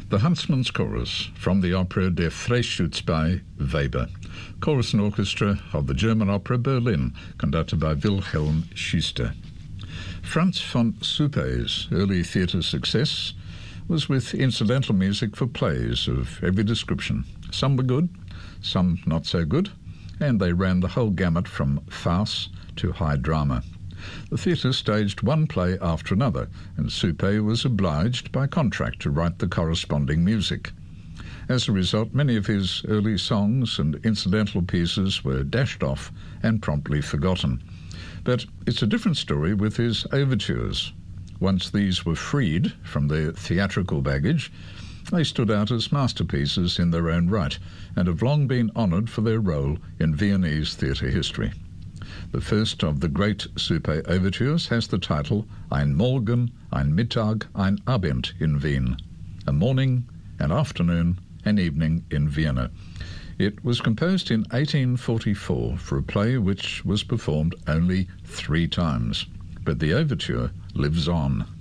The Huntsman's Chorus from the opera Der Freischütz by Weber, chorus and orchestra of the German Opera Berlin, conducted by Wilhelm Schuster. Franz von Suppé's early theatre success was with incidental music for plays of every description. Some were good, some not so good, and they ran the whole gamut from farce to high drama. The theatre staged one play after another, and Suppé was obliged by contract to write the corresponding music. As a result, many of his early songs and incidental pieces were dashed off and promptly forgotten. But it's a different story with his overtures. Once these were freed from their theatrical baggage, they stood out as masterpieces in their own right and have long been honoured for their role in Viennese theatre history. The first of the great Suppé overtures has the title Ein Morgen, ein Mittag, ein Abend in Wien, a morning, an afternoon, an evening in Vienna. It was composed in 1844 for a play which was performed only 3 times, but the overture lives on.